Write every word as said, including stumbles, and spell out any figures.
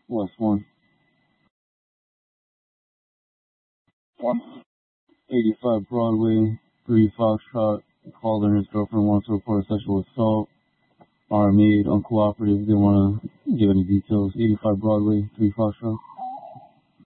West one. eighty-five Broadway, three Foxtrot. Caller and his girlfriend wants to report a sexual assault. R M E, uncooperative, didn't want to give any details. eighty-five Broadway, three Foxtrot.